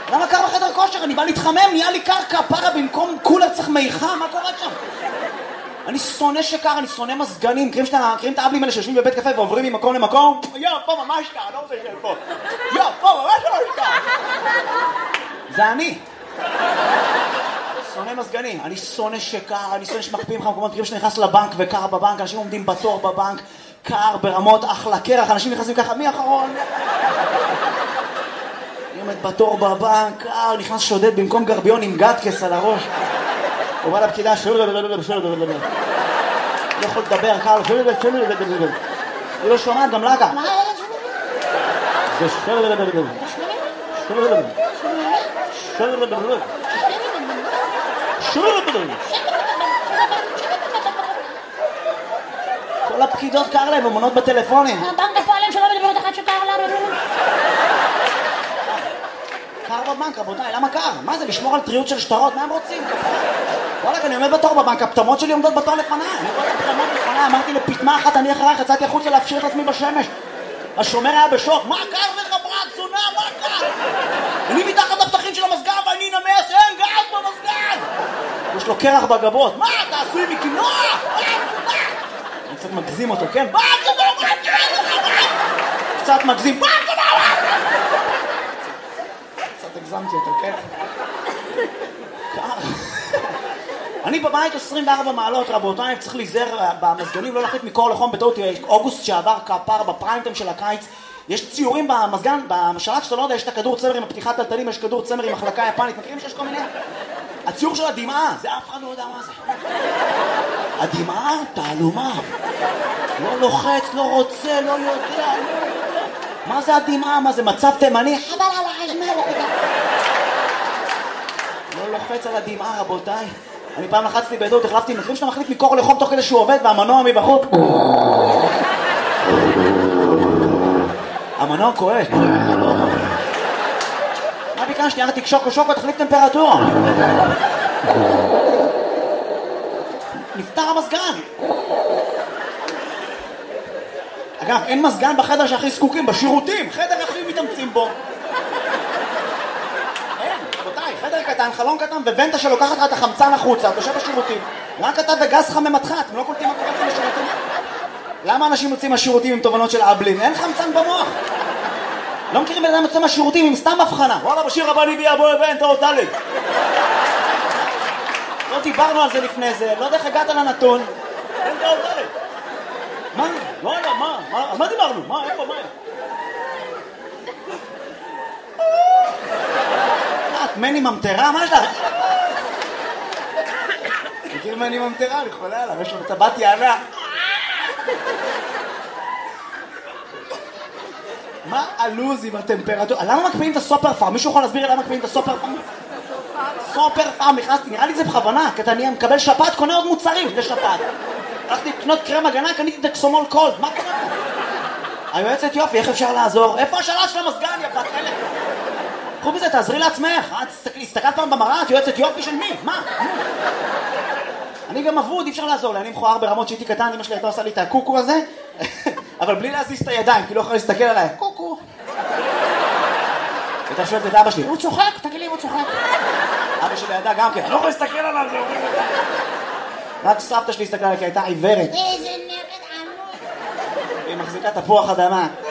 למה קר בחדר כושר? אני בא להתחמם, נהיה לי קרקע, פרה במקום קולר צריך מיכה, מה קורה שם? אני שונא שקר, אני שונא מזגנים. מכירים את האבלים האלה שיושבים בבית קפה ועוברים ממקום למקום? פה ממש קר, אני לא רוצה לשאול פה. פה ממש קר. זה אני. שונא מזגנים. אני שונא שקר, אני שונא שמקפיאים לך מקומות. מכירים שנכנס לבנק וקר בבנק, אנשים עומדים בתור בבנק, קר ברמות, אחלה קרח, אנשים נכנסים ככה, מי אחרון? אני עומד בתור בבנק, קר, נכנס שודד במקום גרביון עם גדקס על הראש. הוא בא לפקידה, לא יכול לדבר, קר, היא לא שומעת, גם לגה. כל הפקידות קר להם, ומונות בטלפונים. בנק הפועלים שלא מדברת אחת שקר לה. קר בבנק, רבותיי, למה קר? מה זה, לשמור על טריות של שטרות? מה הם רוצים? וואלק, אני עומד בתור בבנק, הפטמות שלי עומדות בתור לפניי. אני עומד בפטמות לפניי, אמרתי לפטמה אחת, אני אחרייך, יצאתי החוצה להפשיר את עצמי בשמש. השומר היה בשוק, מה קר לך ברק, זונה, מה קר? אני מתחת לפתחים של המסגר ואני נמס, אין גז במסגר! יש לו קרח בגבות, מה, אתה עשוי מקינוע? אני קצת מגזים אותו, כן? קצת מגזים, קצת הגזמתי אותו, כן? קר. אני בבית 24 מעלות, רבותיי, צריך להיזהר במזגנים, לא להחליט מקור לחום בטעות. אוגוסט שעבר כפר בפריימטיים של הקיץ, יש ציורים במזגן, בשלט שאתה לא יודע, יש את הכדור צמר עם הפתיחת טלטלים, יש כדור צמר עם מחלקה יפנית, מכירים שיש כל מיני? הציור של הדמעה, זה אף אחד לא יודע מה זה. הדמעה, תעלומה. לא לוחץ, לא רוצה, לא יודע. מה זה הדמעה? מה זה מצב תימני? חבל על החשמל. לא לוחץ על הדמעה, רבותיי. אני פעם לחצתי בעדות, החלפתי, מכירים שאתה מחליט מקור לחום תוך כדי שהוא עובד והמנוע מבחוץ. המנוע כואב. מה ביקשתי? אמרתי שוקו, תחליף טמפרטורה. נפתר המזגן. אגב, אין מזגן בחדר שהכי זקוקים, בשירותים, חדר הכי מתאמצים בו. רבותיי, חדר קטן, חלון קטן, וונטה שלוקחת לך את החמצן החוצה, תושב בשירותים. רק אתה וגז חם ממתך, אתם לא קולטים מה קורה לכם בשירותים? למה אנשים יוצאים מהשירותים עם תובנות של אבלין? אין חמצן במוח. לא מכירים בן אדם יוצא מהשירותים עם סתם הבחנה. וואלה, בשיר הבא ניבי אבו ונטה או טלי. לא דיברנו על זה לפני זה, לא יודע איך הגעת לנתון. ונטה או טלי. מה? לא יודע, מה? על מה דיברנו? מה? איפה? מה? את מני ממטרה? מה יש לך? מכיר מני ממטרה? אני חולה עליו, יש לו טבעת יענה. מה הלוז עם הטמפרטורה? למה מקפיאים את הסופר פארם? מישהו יכול להסביר למה מקפיאים את הסופר פארם? סופר פארם, נכנסתי, נראה לי זה בכוונה, כי אני מקבל שפעת, קונה עוד מוצרים לשפעת. הלכתי לקנות קרם הגנה, קניתי דקסומול קולד, מה קורה? היועצת יופי, איך אפשר לעזור? איפה השלט של המסגן, יא בת אלה? קחו בזה, תעזרי לעצמך. הסתכלת פעם במראה, את יועצת יופי של מי? מה? אני גם אבוד, אי אפשר לעזור לי, אני מכוער ברמות שהייתי קטן, אמא שלי הייתה עושה לי את הקוקו הזה, אבל בלי להזיז את הידיים, כי לא יכולה להסתכל עליי. קוקו. הייתה שואלת את אבא שלי, הוא צוחק? תגיד לי, הוא צוחק. אבא שלי ידע גם כן, לא יכול להסתכל עליו. רק סבתא שלי הסתכלה עליי, כי הייתה עיוורת. איזה נרד עמוד. היא מחזיקה תפוח אדמה.